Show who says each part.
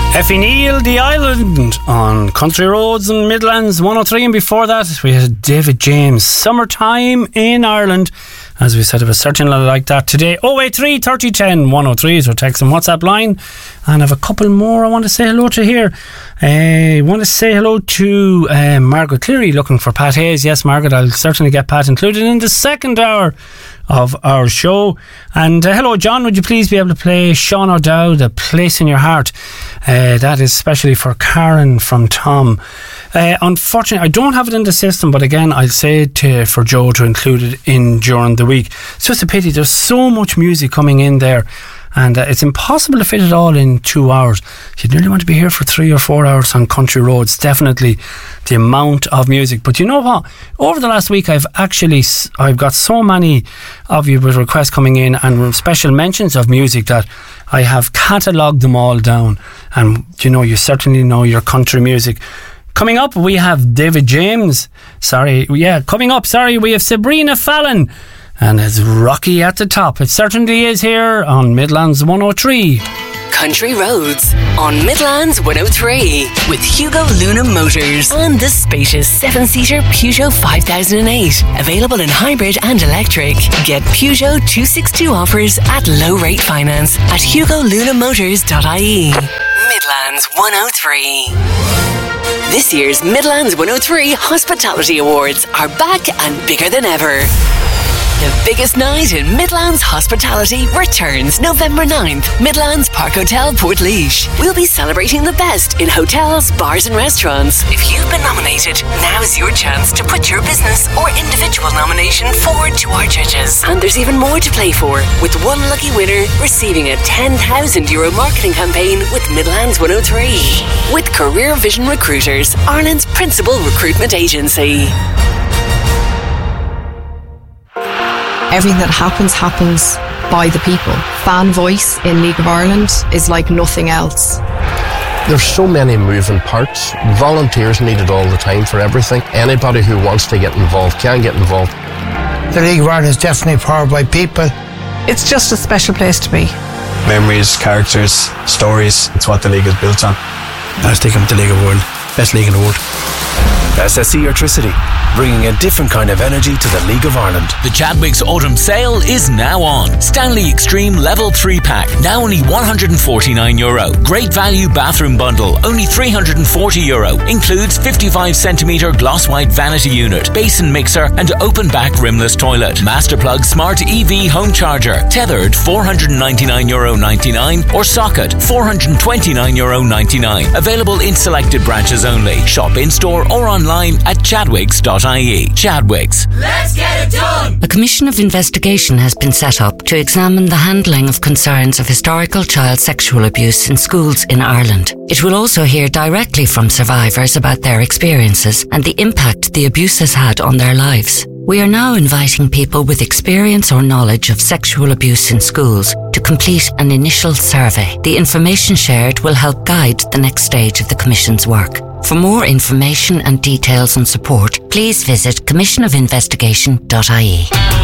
Speaker 1: Effie Neal, The Island on Country Roads and Midlands 103, and before that we had David James, Summertime in Ireland. As we said, it was certainly like that today. 083 30 10 103 is our text and WhatsApp line. And I have a couple more I want to say hello to here. I want to say hello to Margaret Cleary, looking for Pat Hayes. Yes, Margaret, I'll certainly get Pat included in the second hour of our show. And hello, John, would you please be able to play Sean O'Dowd, A Place in Your Heart? That is especially for Karen from Tom. Unfortunately, I don't have it in the system, but again, I'll say for Joe to include it in during the week. It's just a pity, there's so much music coming in there, and it's impossible to fit it all in 2 hours. You'd nearly want to be here for 3 or 4 hours on Country Roads, definitely the amount of music. But you know what, over the last week I've got so many of you with requests coming in and special mentions of music that I have catalogued them all down. And you certainly know your country music. Coming up, we have David James. We have Sabrina Fallon. And it's Rocky at the top. It certainly is here on Midlands 103.
Speaker 2: Country Roads on Midlands 103 with Hugo Luna Motors and the spacious 7-seater Peugeot 5008. Available in hybrid and electric. Get Peugeot 262 offers at low rate finance at hugolunamotors.ie. Midlands 103. This year's Midlands 103 Hospitality Awards are back and bigger than ever. The biggest night in Midlands hospitality returns November 9th, Midlands Park Hotel, Portlaoise. We'll be celebrating the best in hotels, bars and restaurants. If you've been nominated, now's your chance to put your business or individual nomination forward to our judges. And there's even more to play for, with one lucky winner receiving a €10,000 marketing campaign with Midlands 103. With Career Vision Recruiters, Ireland's principal recruitment agency.
Speaker 3: Everything that happens by the people. Fan voice in League of Ireland is like nothing else.
Speaker 4: There's so many moving parts. Volunteers needed all the time for everything. Anybody who wants to get involved can get involved.
Speaker 5: The League of Ireland is definitely powered by people.
Speaker 6: It's just a special place to be.
Speaker 7: Memories, characters, stories. It's what the league is built on.
Speaker 8: I was thinking the League of World. Best league in the world.
Speaker 9: SSE Electricity, bringing a different kind of energy to the League of Ireland.
Speaker 10: The Chadwicks Autumn Sale is now on. Stanley Extreme Level 3 Pack, now only €149. Great value bathroom bundle, only €340. Includes 55cm gloss white vanity unit, basin mixer and open back rimless toilet. Masterplug Smart EV home charger, tethered €499.99 or socket €429.99. Available in selected branches only. Shop in store or online at chadwicks.ie. Chadwicks.
Speaker 2: Let's get it done!
Speaker 11: A commission of investigation has been set up to examine the handling of concerns of historical child sexual abuse in schools in Ireland. It will also hear directly from survivors about their experiences and the impact the abuse has had on their lives. We are now inviting people with experience or knowledge of sexual abuse in schools to complete an initial survey. The information shared will help guide the next stage of the Commission's work. For more information and details and support, please visit commissionofinvestigation.ie.